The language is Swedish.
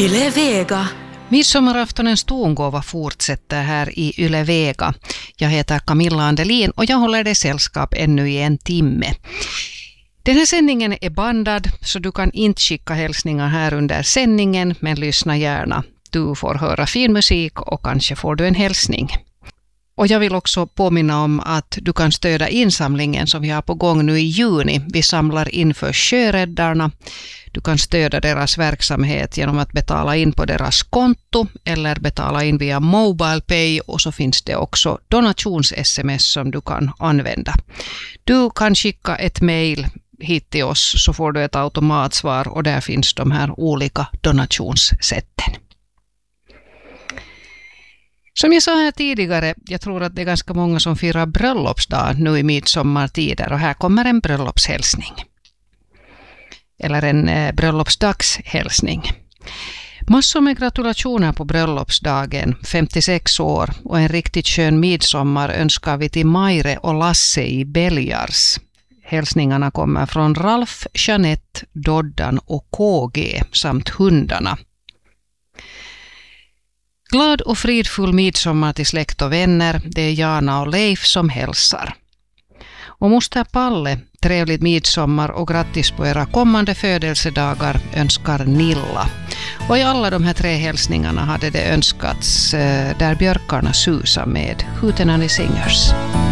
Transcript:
Yle Vega. Midsommaraftonens tongåva fortsätter här i Yle Vega. Jag heter Camilla Andelin och jag håller dig sällskap ännu i en timme. Den här sändningen är bandad så du kan inte skicka hälsningar här under sändningen, men lyssna gärna. Du får höra fin musik och kanske får du en hälsning. Och jag vill också påminna om att du kan stödja insamlingen som vi har på gång nu i juni. Vi samlar in för Sjöräddarna. Du kan stödja deras verksamhet genom att betala in på deras konto eller betala in via MobilePay, och så finns det också donations-sms som du kan använda. Du kan skicka ett mejl hit till oss så får du ett automatsvar och där finns de här olika donationssätten. Som jag sa här tidigare, jag tror att det är ganska många som firar bröllopsdag nu i midsommartider, och här kommer en bröllopshälsning. Eller en bröllopsdagshälsning. Massor med gratulationer på bröllopsdagen, 56 år, och en riktigt skön midsommar önskar vi till Maire och Lasse i Beljars. Hälsningarna kommer från Ralf, Jeanette, Doddan och KG samt hundarna. Glad och fridfull midsommar till släkt och vänner, det är Jana och Leif som hälsar. Och moster Palle, trevligt midsommar och grattis på era kommande födelsedagar önskar Nilla. Och i alla de här 3 hälsningarna hade det önskats där björkarna susar med Hootenanny Singers.